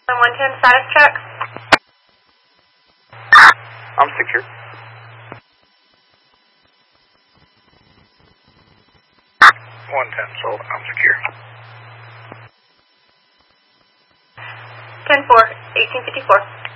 110 status check. I'm secure. 110 sold. I'm secure. 10-4, 1854.